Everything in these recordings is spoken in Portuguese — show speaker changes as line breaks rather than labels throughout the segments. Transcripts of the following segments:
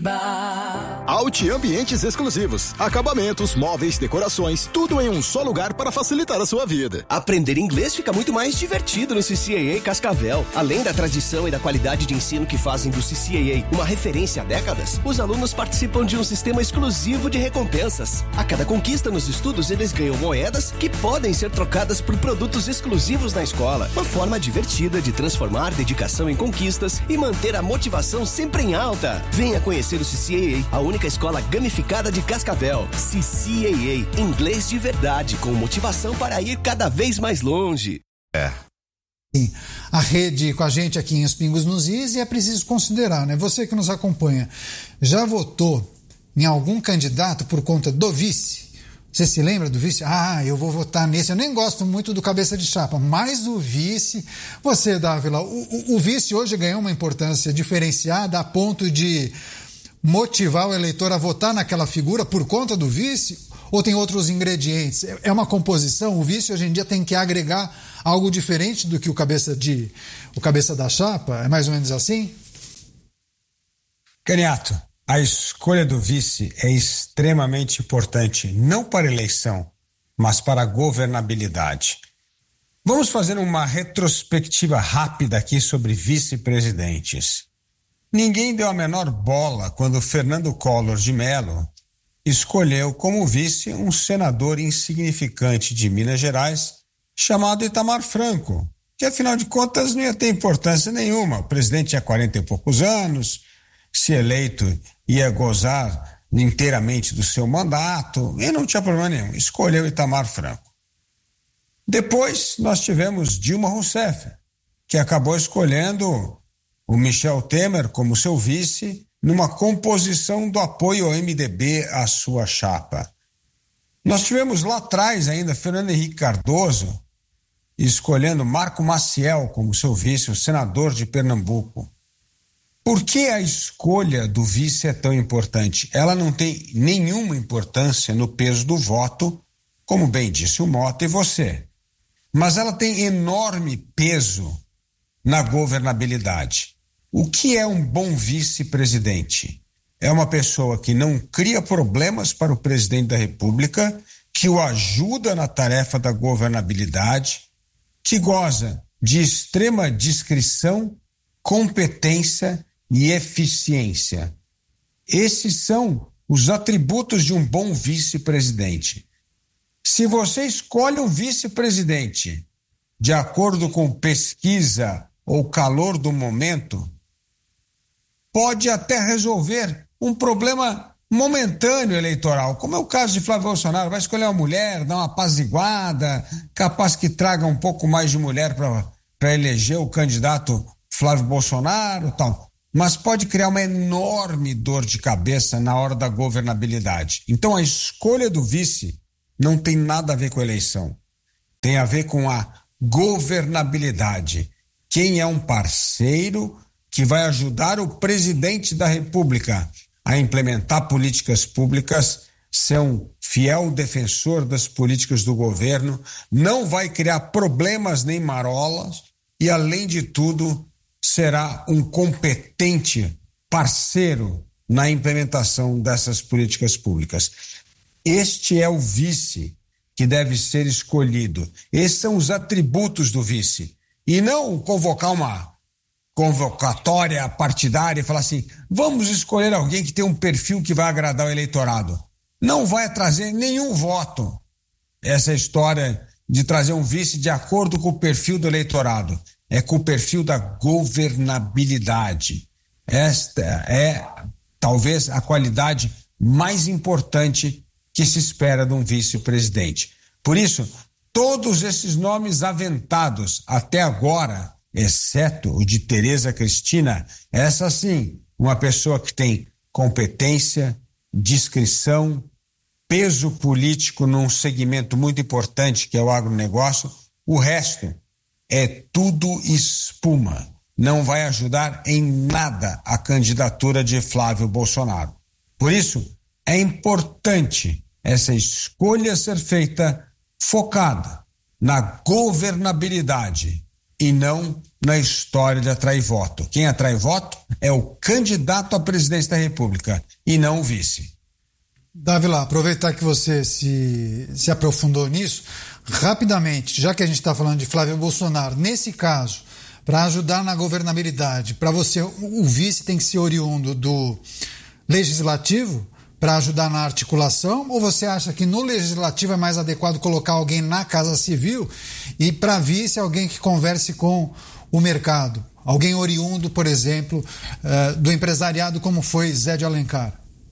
Alti Ambientes Exclusivos, acabamentos, móveis, decorações, tudo em um só lugar para facilitar a sua vida.
Aprender inglês fica muito mais divertido no CCAA Cascavel. Além da tradição e da qualidade de ensino que fazem do CCAA uma referência há décadas, os alunos participam de um sistema exclusivo de recompensas. A cada conquista nos estudos, eles ganham moedas que podem ser trocadas por produtos exclusivos na escola. Uma forma divertida de transformar dedicação em conquistas e manter a motivação sempre em alta. Venha conhecer o CCAA, a única escola gamificada de Cascavel. CCAA, inglês de verdade, com motivação para ir cada vez mais longe.
A rede com a gente aqui em Os Pingos nos Is, e é preciso considerar, né? Você que nos acompanha, já votou em algum candidato por conta do vice? Você se lembra do vice? Eu vou votar nesse. Eu nem gosto muito do cabeça de chapa, mas o vice... Você, Dávila, o vice hoje ganhou uma importância diferenciada a ponto de motivar o eleitor a votar naquela figura por conta do vice? Ou tem outros ingredientes? É uma composição? O vice hoje em dia tem que agregar algo diferente do que o cabeça da chapa? É mais ou menos assim?
Caniato, a escolha do vice é extremamente importante, não para a eleição, mas para a governabilidade. Vamos fazer uma retrospectiva rápida aqui sobre vice-presidentes. Ninguém deu a menor bola quando Fernando Collor de Mello escolheu como vice um senador insignificante de Minas Gerais chamado Itamar Franco, que afinal de contas não ia ter importância nenhuma. O presidente tinha 40 e poucos anos, se eleito ia gozar inteiramente do seu mandato e não tinha problema nenhum, escolheu Itamar Franco. Depois nós tivemos Dilma Rousseff, que acabou escolhendo o Michel Temer como seu vice numa composição do apoio ao MDB à sua chapa. Nós tivemos lá atrás ainda Fernando Henrique Cardoso escolhendo Marco Maciel como seu vice, o senador de Pernambuco. Por que a escolha do vice é tão importante? Ela não tem nenhuma importância no peso do voto, como bem disse o Mota e você. Mas ela tem enorme peso na governabilidade. O que é um bom vice-presidente? É uma pessoa que não cria problemas para o presidente da República, que o ajuda na tarefa da governabilidade, que goza de extrema discrição, competência e eficiência. Esses são os atributos de um bom vice-presidente. Se você escolhe um vice-presidente de acordo com pesquisa ou calor do momento, pode até resolver um problema momentâneo eleitoral, como é o caso de Flávio Bolsonaro. Vai escolher uma mulher, dar uma apaziguada, capaz que traga um pouco mais de mulher para eleger o candidato Flávio Bolsonaro e tal. Mas pode criar uma enorme dor de cabeça na hora da governabilidade. Então a escolha do vice não tem nada a ver com a eleição. Tem a ver com a governabilidade. Quem é um parceiro que vai ajudar o presidente da República a implementar políticas públicas, ser um fiel defensor das políticas do governo, não vai criar problemas nem marolas e, além de tudo, será um competente parceiro na implementação dessas políticas públicas. Este é o vice que deve ser escolhido. Esses são os atributos do vice. E não convocar uma convocatória partidária e falar assim, vamos escolher alguém que tem um perfil que vai agradar o eleitorado. Não vai trazer nenhum voto essa história de trazer um vice de acordo com o perfil do eleitorado. É com o perfil da governabilidade. Esta é talvez a qualidade mais importante que se espera de um vice-presidente. Por isso, todos esses nomes aventados até agora, exceto o de Tereza Cristina, essa sim, uma pessoa que tem competência, discrição, peso político num segmento muito importante que é o agronegócio, o resto é tudo espuma. Não vai ajudar em nada a candidatura de Flávio Bolsonaro. Por isso, é importante essa escolha ser feita focada na governabilidade e não na história de atrair voto. Quem atrai voto é o candidato à presidência da República e não o vice.
Davila, aproveitar que você se aprofundou nisso, rapidamente, já que a gente está falando de Flávio Bolsonaro, nesse caso, para ajudar na governabilidade, para você, o vice tem que ser oriundo do legislativo para ajudar na articulação, ou você acha que no legislativo é mais adequado colocar alguém na Casa Civil e para vice alguém que converse com o mercado, alguém oriundo, por exemplo, do empresariado como foi Zé de Alencar?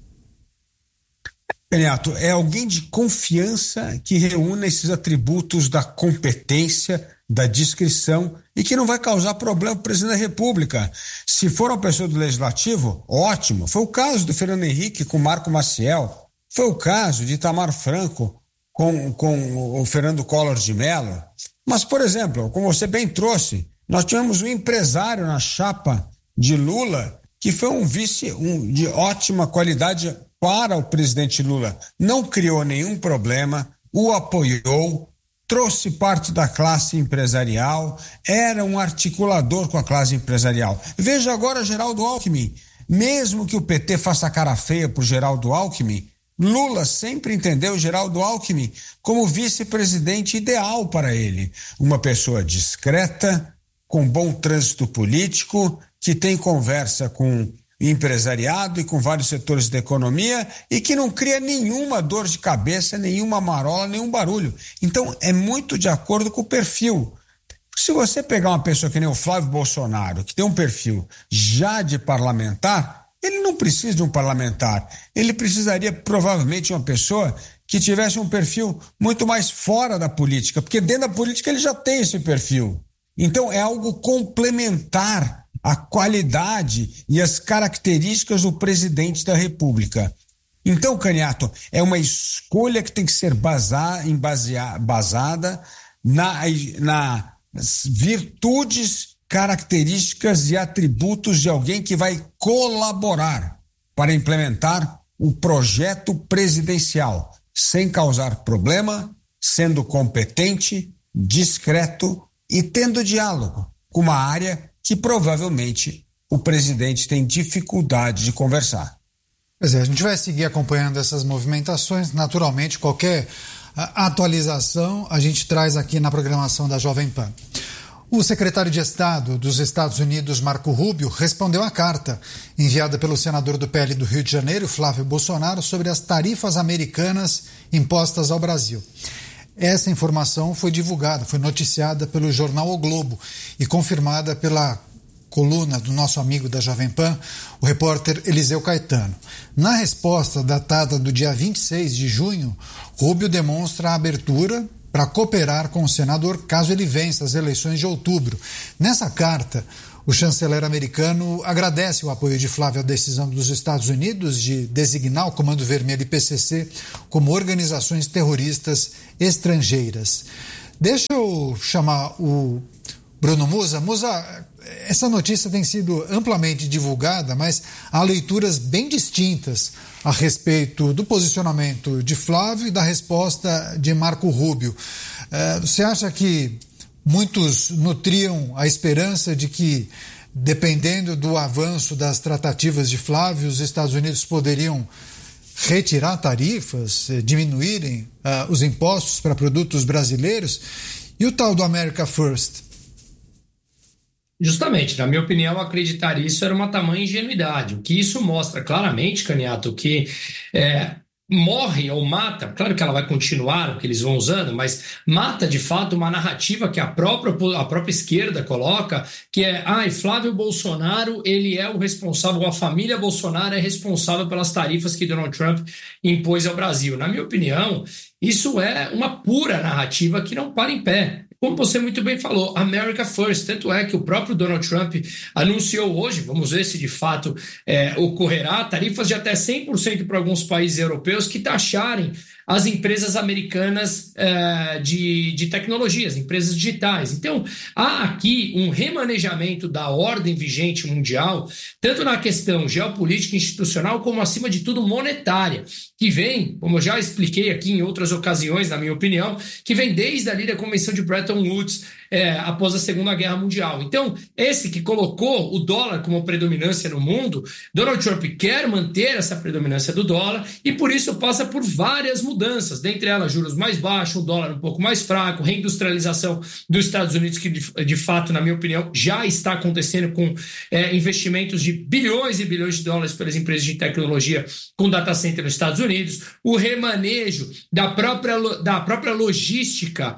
Renato, é alguém de confiança que reúna esses atributos da competência, da discrição e que não vai causar problema para o presidente da República. Se for uma pessoa do Legislativo, ótimo. Foi o caso do Fernando Henrique com Marco Maciel. Foi o caso de Itamar Franco com o Fernando Collor de Mello. Mas, por exemplo, como você bem trouxe, nós tivemos um empresário na chapa de Lula que foi um vice de ótima qualidade para o presidente Lula. Não criou nenhum problema, o apoiou, trouxe parte da classe empresarial, era um articulador com a classe empresarial. Veja agora Geraldo Alckmin. Mesmo que o PT faça cara feia por Geraldo Alckmin, Lula sempre entendeu Geraldo Alckmin como vice-presidente ideal para ele. Uma pessoa discreta, com bom trânsito político, que tem conversa com empresariado e com vários setores da economia e que não cria nenhuma dor de cabeça, nenhuma marola, nenhum barulho. Então, é muito de acordo com o perfil. Se você pegar uma pessoa que nem o Flávio Bolsonaro, que tem um perfil já de parlamentar, ele não precisa de um parlamentar. Ele precisaria, provavelmente, de uma pessoa que tivesse um perfil muito mais fora da política, porque dentro da política ele já tem esse perfil. Então, é algo complementar a qualidade e as características do presidente da República. Então, Caniato, é uma escolha que tem que ser basada nas virtudes, características e atributos de alguém que vai colaborar para implementar o projeto presidencial, sem causar problema, sendo competente, discreto e tendo diálogo com uma área que provavelmente o presidente tem dificuldade de conversar.
Pois é, a gente vai seguir acompanhando essas movimentações. Naturalmente, qualquer atualização a gente traz aqui na programação da Jovem Pan. O secretário de Estado dos Estados Unidos, Marco Rubio, respondeu à carta enviada pelo senador do PL do Rio de Janeiro, Flávio Bolsonaro, sobre as tarifas americanas impostas ao Brasil. Essa informação foi divulgada, foi noticiada pelo jornal O Globo e confirmada pela coluna do nosso amigo da Jovem Pan, o repórter Eliseu Caetano. Na resposta datada do dia 26 de junho, Rubio demonstra a abertura para cooperar com o senador caso ele vença as eleições de outubro. Nessa carta, o chanceler americano agradece o apoio de Flávio à decisão dos Estados Unidos de designar o Comando Vermelho e PCC como organizações terroristas estrangeiras. Deixa eu chamar o Bruno Musa. Musa, essa notícia tem sido amplamente divulgada, mas há leituras bem distintas a respeito do posicionamento de Flávio e da resposta de Marco Rubio. Você acha que muitos nutriam a esperança de que, dependendo do avanço das tratativas de Flávio, os Estados Unidos poderiam retirar tarifas, diminuírem os impostos para produtos brasileiros? E o tal do America First?
Justamente, na minha opinião, acreditar isso era uma tamanha ingenuidade. O que isso mostra claramente, Caniato, que morre ou mata, claro que ela vai continuar o que eles vão usando, mas mata de fato uma narrativa que a própria esquerda coloca, que é, Flávio Bolsonaro, ele é o responsável, a família Bolsonaro é responsável pelas tarifas que Donald Trump impôs ao Brasil. Na minha opinião, isso é uma pura narrativa que não para em pé. Como você muito bem falou, America First, tanto é que o próprio Donald Trump anunciou hoje, vamos ver se de fato ocorrerá, tarifas de até 100% para alguns países europeus que taxarem as empresas americanas de tecnologias, empresas digitais. Então, há aqui um remanejamento da ordem vigente mundial, tanto na questão geopolítica e institucional, como, acima de tudo, monetária, que vem, como eu já expliquei aqui em outras ocasiões, na minha opinião, que vem desde ali da Convenção de Bretton Woods, após a Segunda Guerra Mundial. Então, esse que colocou o dólar como predominância no mundo, Donald Trump quer manter essa predominância do dólar e por isso passa por várias mudanças, dentre elas juros mais baixos, o dólar um pouco mais fraco, reindustrialização dos Estados Unidos, que de fato, na minha opinião, já está acontecendo com investimentos de bilhões e bilhões de dólares pelas empresas de tecnologia com data center nos Estados Unidos, o remanejo da própria logística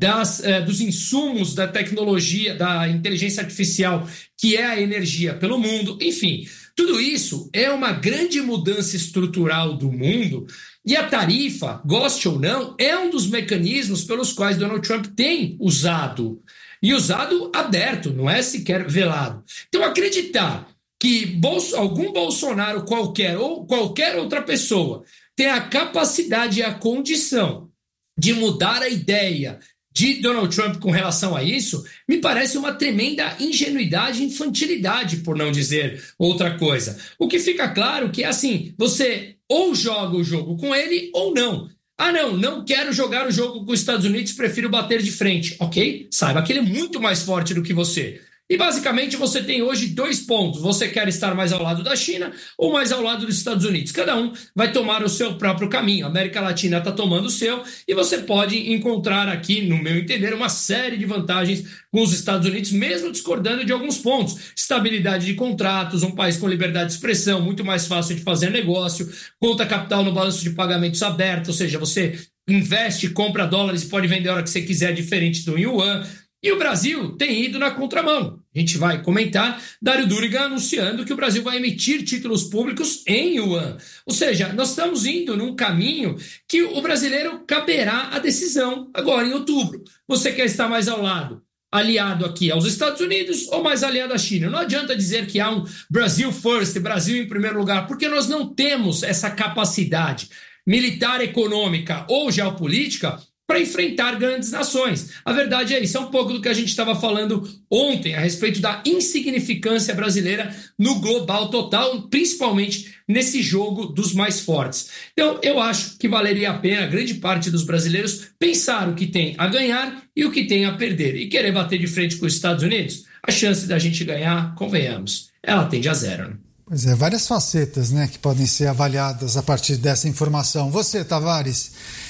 dos insumos da tecnologia, da inteligência artificial, que é a energia pelo mundo, enfim, tudo isso é uma grande mudança estrutural do mundo e a tarifa, goste ou não, é um dos mecanismos pelos quais Donald Trump tem usado, e usado aberto, não é sequer velado. Então acreditar que algum Bolsonaro qualquer ou qualquer outra pessoa tem a capacidade e a condição de mudar a ideia de Donald Trump com relação a isso, me parece uma tremenda ingenuidade e infantilidade, por não dizer outra coisa. O que fica claro que é assim, você ou joga o jogo com ele ou não. Ah, não quero jogar o jogo com os Estados Unidos, prefiro bater de frente. Ok, saiba que ele é muito mais forte do que você. E basicamente você tem hoje 2 pontos. Você quer estar mais ao lado da China ou mais ao lado dos Estados Unidos? Cada um vai tomar o seu próprio caminho. A América Latina está tomando o seu e você pode encontrar aqui, no meu entender, uma série de vantagens com os Estados Unidos, mesmo discordando de alguns pontos. Estabilidade de contratos, um país com liberdade de expressão, muito mais fácil de fazer negócio, conta capital no balanço de pagamentos aberto, ou seja, você investe, compra dólares e pode vender a hora que você quiser, diferente do yuan. E o Brasil tem ido na contramão. A gente vai comentar, Dário Duriga anunciando que o Brasil vai emitir títulos públicos em yuan. Ou seja, nós estamos indo num caminho que o brasileiro caberá a decisão agora em outubro. Você quer estar mais ao lado, aliado aqui aos Estados Unidos ou mais aliado à China? Não adianta dizer que há um Brasil first, Brasil em primeiro lugar, porque nós não temos essa capacidade militar, econômica ou geopolítica para enfrentar grandes nações. A verdade é isso, é um pouco do que a gente estava falando ontem a respeito da insignificância brasileira no global total, principalmente nesse jogo dos mais fortes. Então, eu acho que valeria a pena, grande parte dos brasileiros, pensar o que tem a ganhar e o que tem a perder. E querer bater de frente com os Estados Unidos, a chance da gente ganhar, convenhamos, ela tende a 0, né?
Pois é, várias facetas, né, que podem ser avaliadas a partir dessa informação. Você, Tavares,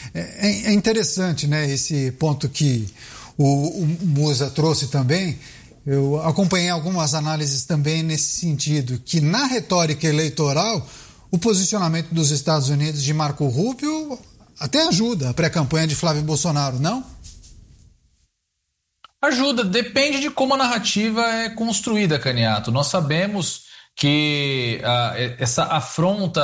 é interessante, né, esse ponto que o Musa trouxe também. Eu acompanhei algumas análises também nesse sentido, que na retórica eleitoral, o posicionamento dos Estados Unidos de Marco Rubio até ajuda a pré-campanha de Flávio Bolsonaro, não?
Ajuda, depende de como a narrativa é construída, Caniato. Nós sabemos que essa afronta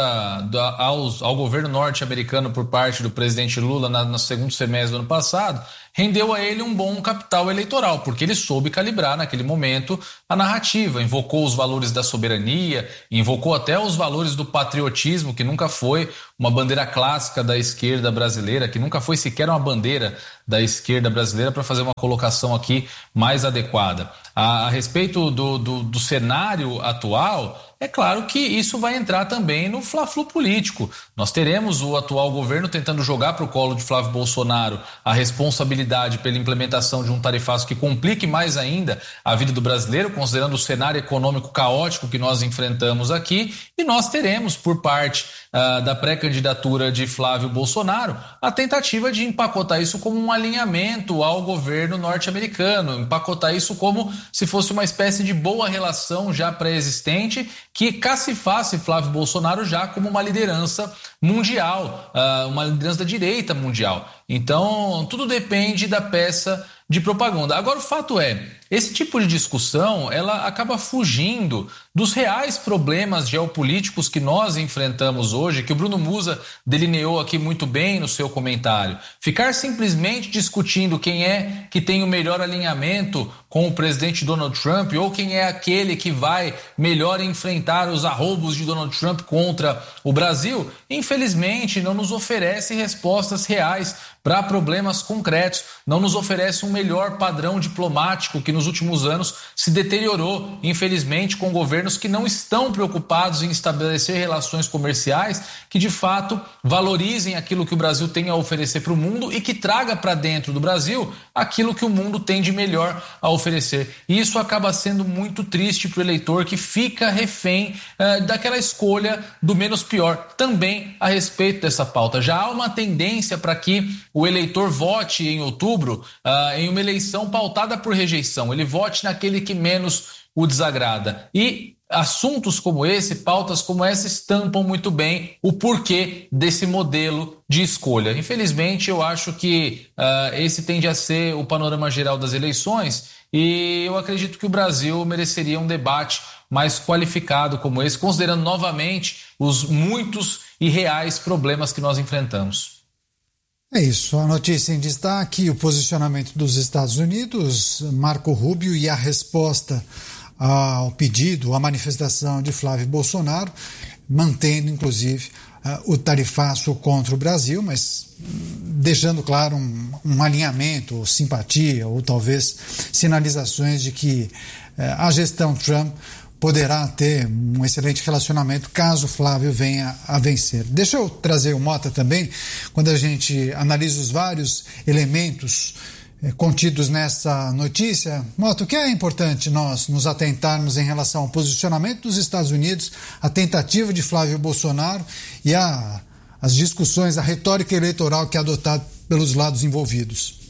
ao governo norte-americano por parte do presidente Lula no segundo semestre do ano passado rendeu a ele um bom capital eleitoral, porque ele soube calibrar naquele momento a narrativa, invocou os valores da soberania, invocou até os valores do patriotismo, que nunca foi uma bandeira clássica da esquerda brasileira, que nunca foi sequer uma bandeira da esquerda brasileira, para fazer uma colocação aqui mais adequada. A respeito do cenário atual, é claro que isso vai entrar também no fla-flu político. Nós teremos o atual governo tentando jogar para o colo de Flávio Bolsonaro a responsabilidade pela implementação de um tarifaço que complique mais ainda a vida do brasileiro, considerando o cenário econômico caótico que nós enfrentamos aqui. E nós teremos, por parte da pré-candidatura de Flávio Bolsonaro, a tentativa de empacotar isso como um alinhamento ao governo norte-americano, empacotar isso como se fosse uma espécie de boa relação já pré-existente, que cacifasse Flávio Bolsonaro já como uma liderança mundial, uma liderança da direita mundial. Então, tudo depende da peça de propaganda. Agora, o fato é, esse tipo de discussão, ela acaba fugindo dos reais problemas geopolíticos que nós enfrentamos hoje, que o Bruno Musa delineou aqui muito bem no seu comentário. Ficar simplesmente discutindo quem é que tem o melhor alinhamento com o presidente Donald Trump ou quem é aquele que vai melhor enfrentar os arroubos de Donald Trump contra o Brasil, infelizmente não nos oferece respostas reais para problemas concretos, não nos oferece um melhor padrão diplomático que nos últimos anos se deteriorou, infelizmente, com governos que não estão preocupados em estabelecer relações comerciais que, de fato, valorizem aquilo que o Brasil tem a oferecer para o mundo e que traga para dentro do Brasil aquilo que o mundo tem de melhor a oferecer. E isso acaba sendo muito triste para o eleitor, que fica refém daquela escolha do menos pior. Também a respeito dessa pauta, já há uma tendência para que o eleitor vote em outubro em uma eleição pautada por rejeição. Ele vote naquele que menos o desagrada. E assuntos como esse, pautas como essa, estampam muito bem o porquê desse modelo de escolha. Infelizmente, eu acho que esse tende a ser o panorama geral das eleições, e eu acredito que o Brasil mereceria um debate mais qualificado como esse, considerando novamente os muitos e reais problemas que nós enfrentamos.
É isso, a notícia em destaque, o posicionamento dos Estados Unidos, Marco Rubio, e a resposta ao pedido, à manifestação de Flávio Bolsonaro, mantendo inclusive o tarifaço contra o Brasil, mas deixando claro um alinhamento, ou simpatia, ou talvez sinalizações de que a gestão Trump poderá ter um excelente relacionamento caso Flávio venha a vencer. Deixa eu trazer o Mota também, quando a gente analisa os vários elementos contidos nessa notícia. Mota, o que é importante nós nos atentarmos em relação ao posicionamento dos Estados Unidos, a tentativa de Flávio Bolsonaro e as discussões, a retórica eleitoral que é adotada pelos lados envolvidos?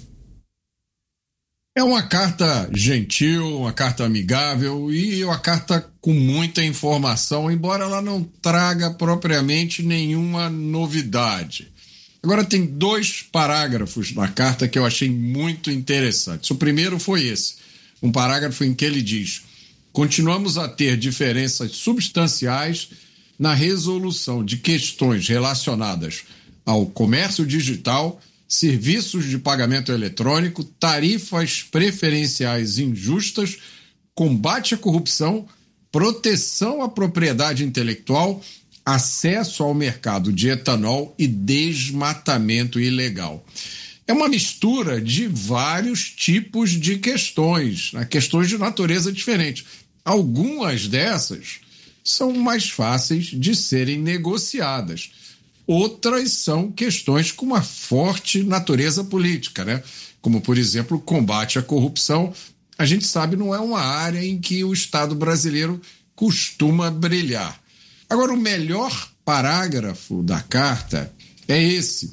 É uma carta gentil, uma carta amigável e uma carta com muita informação, embora ela não traga propriamente nenhuma novidade. Agora, tem 2 parágrafos na carta que eu achei muito interessantes. O primeiro foi esse, um parágrafo em que ele diz: continuamos a ter diferenças substanciais na resolução de questões relacionadas ao comércio digital, serviços de pagamento eletrônico, tarifas preferenciais injustas, combate à corrupção, proteção à propriedade intelectual, acesso ao mercado de etanol e desmatamento ilegal. É uma mistura de vários tipos de questões, questões de natureza diferente. Algumas dessas são mais fáceis de serem negociadas. Outras são questões com uma forte natureza política, Como, por exemplo, o combate à corrupção. A gente sabe, não é uma área em que o Estado brasileiro costuma brilhar. Agora, o melhor parágrafo da carta é esse.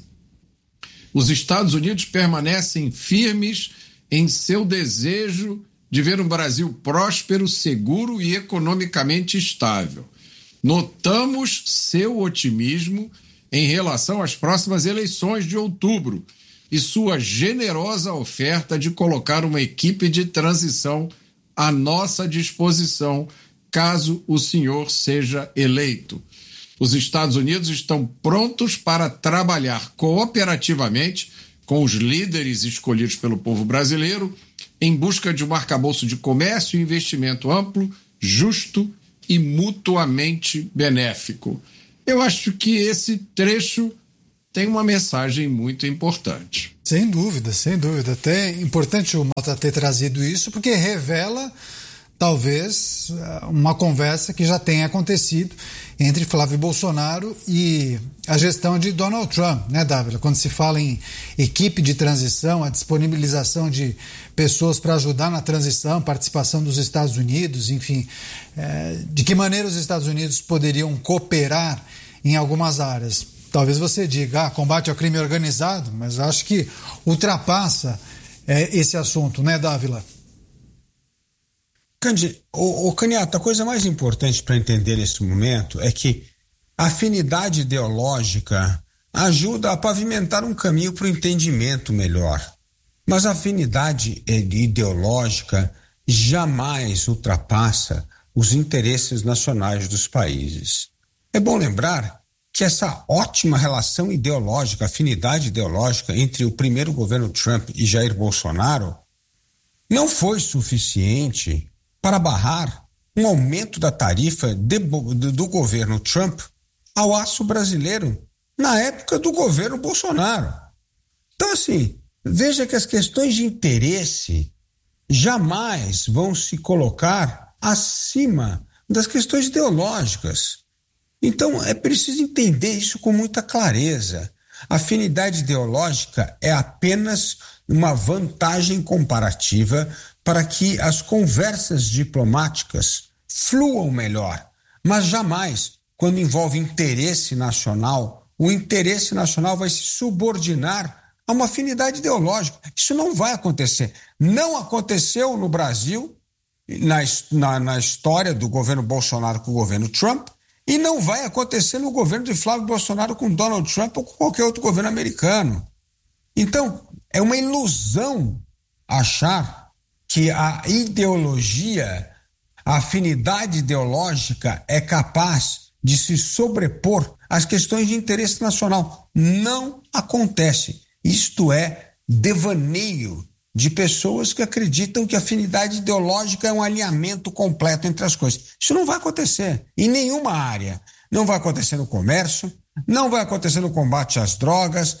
Os Estados Unidos permanecem firmes em seu desejo de ver um Brasil próspero, seguro e economicamente estável. Notamos seu otimismo em relação às próximas eleições de outubro e sua generosa oferta de colocar uma equipe de transição à nossa disposição, caso o senhor seja eleito. Os Estados Unidos estão prontos para trabalhar cooperativamente com os líderes escolhidos pelo povo brasileiro em busca de um arcabouço de comércio e investimento amplo, justo e mutuamente benéfico. Eu acho que esse trecho tem uma mensagem muito importante.
Sem dúvida, sem dúvida. Até é importante o Mota ter trazido isso, porque revela talvez uma conversa que já tenha acontecido entre Flávio Bolsonaro e a gestão de Donald Trump, Dávila? Quando se fala em equipe de transição, a disponibilização de pessoas para ajudar na transição, participação dos Estados Unidos, enfim, de que maneira os Estados Unidos poderiam cooperar em algumas áreas. Talvez você diga, combate ao crime organizado, mas acho que ultrapassa esse assunto, Dávila?
Caniato, a coisa mais importante para entender nesse momento é que a afinidade ideológica ajuda a pavimentar um caminho para o entendimento melhor. Mas a afinidade ideológica jamais ultrapassa os interesses nacionais dos países. É bom lembrar que essa ótima relação ideológica, afinidade ideológica entre o primeiro governo Trump e Jair Bolsonaro não foi suficiente para barrar um aumento da tarifa do governo Trump ao aço brasileiro na época do governo Bolsonaro. Então, assim, veja que as questões de interesse jamais vão se colocar acima das questões ideológicas. Então, é preciso entender isso com muita clareza. Afinidade ideológica é apenas uma vantagem comparativa para que as conversas diplomáticas fluam melhor, mas jamais, quando envolve interesse nacional, o interesse nacional vai se subordinar a uma afinidade ideológica. Isso não vai acontecer. Não aconteceu no Brasil, na história do governo Bolsonaro com o governo Trump, e não vai acontecer no governo de Flávio Bolsonaro com Donald Trump ou com qualquer outro governo americano. Então, é uma ilusão achar que a ideologia, a afinidade ideológica é capaz de se sobrepor às questões de interesse nacional. Não acontece. Isto é devaneio de pessoas que acreditam que a afinidade ideológica é um alinhamento completo entre as coisas. Isso não vai acontecer em nenhuma área. Não vai acontecer no comércio, não vai acontecer no combate às drogas,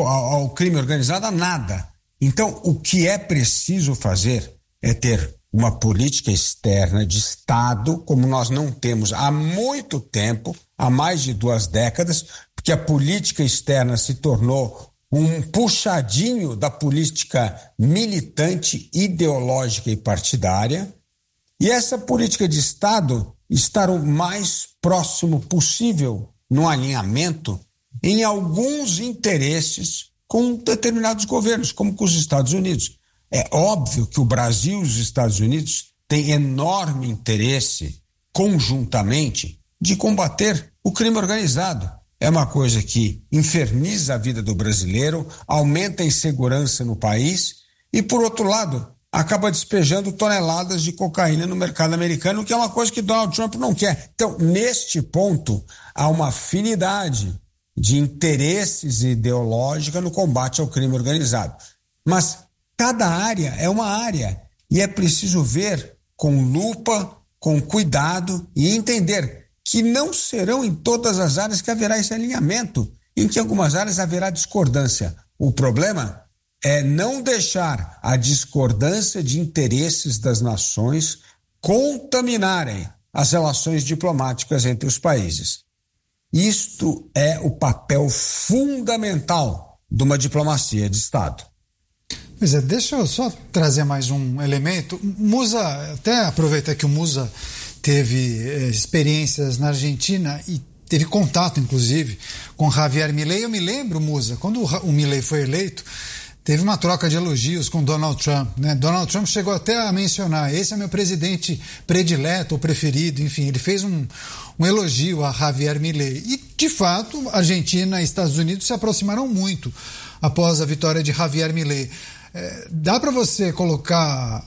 ao crime organizado, a nada. Então, o que é preciso fazer é ter uma política externa de Estado, como nós não temos há muito tempo, há mais de 2 décadas, porque a política externa se tornou um puxadinho da política militante, ideológica e partidária, e essa política de Estado estar o mais próximo possível no alinhamento em alguns interesses com determinados governos, como com os Estados Unidos. É óbvio que o Brasil e os Estados Unidos têm enorme interesse, conjuntamente, de combater o crime organizado. É uma coisa que inferniza a vida do brasileiro, aumenta a insegurança no país e, por outro lado, acaba despejando toneladas de cocaína no mercado americano, que é uma coisa que Donald Trump não quer. Então, neste ponto, há uma afinidade de interesses ideológica no combate ao crime organizado. Mas cada área é uma área e é preciso ver com lupa, com cuidado e entender que não serão em todas as áreas que haverá esse alinhamento, em que algumas áreas haverá discordância. O problema é não deixar a discordância de interesses das nações contaminarem as relações diplomáticas entre os países. Isto é o papel fundamental de uma diplomacia de Estado.
Pois é, deixa eu só trazer mais um elemento. Musa, até aproveitar que o Musa teve experiências na Argentina e teve contato, inclusive, com Javier Milei. Eu me lembro, Musa, quando o Milei foi eleito, teve uma troca de elogios com Donald Trump, né? Donald Trump chegou até a mencionar: esse é meu presidente predileto ou preferido. Enfim, ele fez um elogio a Javier Milei. E, de fato, Argentina e Estados Unidos se aproximaram muito após a vitória de Javier Milei. Dá para você colocar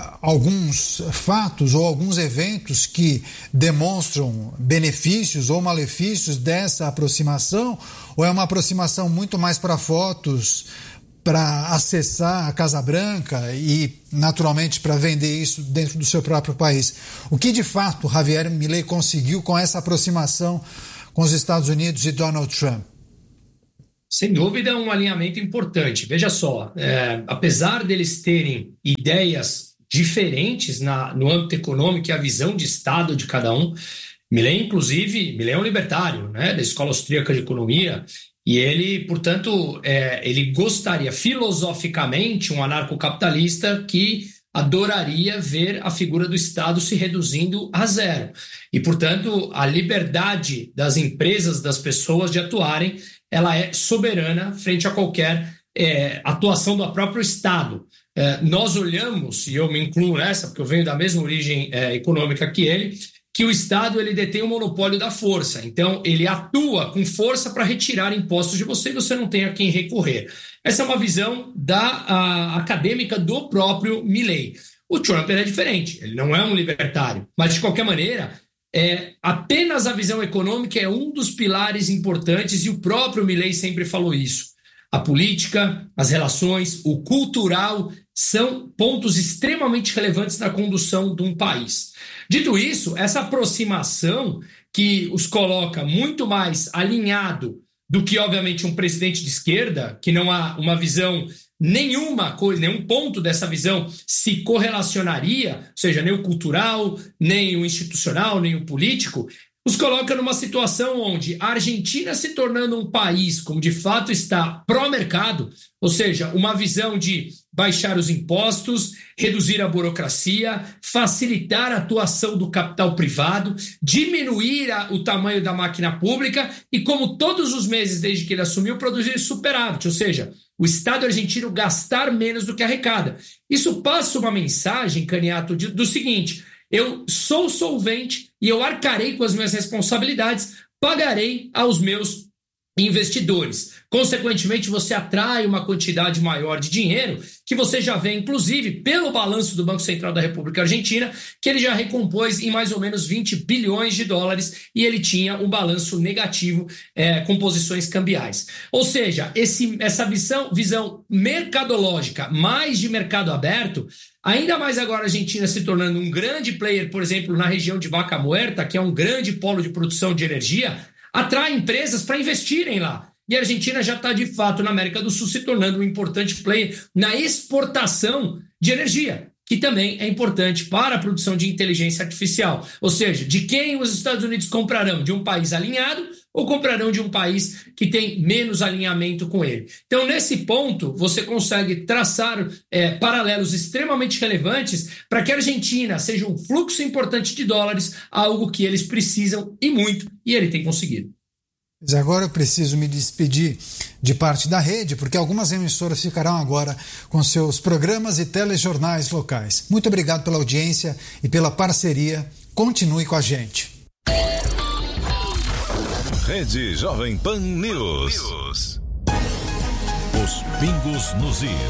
alguns fatos ou alguns eventos que demonstram benefícios ou malefícios dessa aproximação? Ou é uma aproximação muito mais para fotos, para acessar a Casa Branca e, naturalmente, para vender isso dentro do seu próprio país? O que, de fato, Javier Milei conseguiu com essa aproximação com os Estados Unidos e Donald Trump?
Sem dúvida, é um alinhamento importante. Veja só, apesar deles terem ideias diferentes no âmbito econômico e a visão de Estado de cada um, Milei é um libertário, né, da Escola Austríaca de Economia, e ele, portanto, ele gostaria filosoficamente, um anarcocapitalista que adoraria ver a figura do Estado se reduzindo a zero. E, portanto, a liberdade das empresas, das pessoas de atuarem, ela é soberana frente a qualquer atuação do próprio Estado. Nós olhamos, e eu me incluo nessa, porque eu venho da mesma origem econômica que ele, que o Estado ele detém o monopólio da força. Então, ele atua com força para retirar impostos de você e você não tem a quem recorrer. Essa é uma visão acadêmica do próprio Milei. O Trump é diferente, ele não é um libertário, mas, de qualquer maneira, apenas a visão econômica é um dos pilares importantes e o próprio Milei sempre falou isso. A política, as relações, o cultural são pontos extremamente relevantes na condução de um país. Dito isso, essa aproximação que os coloca muito mais alinhado do que, obviamente, um presidente de esquerda, que não há uma visão, nenhum ponto dessa visão se correlacionaria, ou seja, nem o cultural, nem o institucional, nem o político. nos coloca numa situação onde a Argentina se tornando um país, como de fato está, pró-mercado, ou seja, uma visão de baixar os impostos, reduzir a burocracia, facilitar a atuação do capital privado, diminuir o tamanho da máquina pública e, como todos os meses desde que ele assumiu, produzir superávit, ou seja, o Estado argentino gastar menos do que arrecada. Isso passa uma mensagem, Caniato, do seguinte: eu sou solvente e eu arcarei com as minhas responsabilidades, pagarei aos meus investidores. Consequentemente, você atrai uma quantidade maior de dinheiro que você já vê, inclusive, pelo balanço do Banco Central da República Argentina, que ele já recompôs em mais ou menos 20 bilhões de dólares e ele tinha um balanço negativo com posições cambiais. Ou seja, essa visão mercadológica, mais de mercado aberto, ainda mais agora a Argentina se tornando um grande player, por exemplo, na região de Vaca Muerta, que é um grande polo de produção de energia, atrai empresas para investirem lá. E a Argentina já está, de fato, na América do Sul, se tornando um importante player na exportação de energia, que também é importante para a produção de inteligência artificial. Ou seja, de quem os Estados Unidos comprarão? De um país alinhado ou comprarão de um país que tem menos alinhamento com ele? Então, nesse ponto, você consegue traçar paralelos extremamente relevantes para que a Argentina seja um fluxo importante de dólares, algo que eles precisam e muito, e ele tem conseguido.
Mas agora eu preciso me despedir de parte da rede, porque algumas emissoras ficarão agora com seus programas e telejornais locais. Muito obrigado pela audiência e pela parceria. Continue com a gente.
Rede Jovem Pan News. Os pingos nos is.